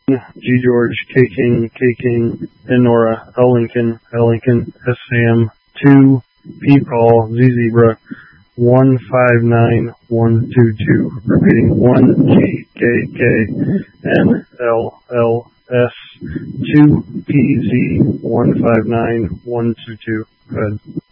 G George, K King, N Nora, L Lincoln, S Sam, 2 P Paul, Z Zebra, 159122. Repeating 1 G K N L S 2 P Z 159122. Go ahead.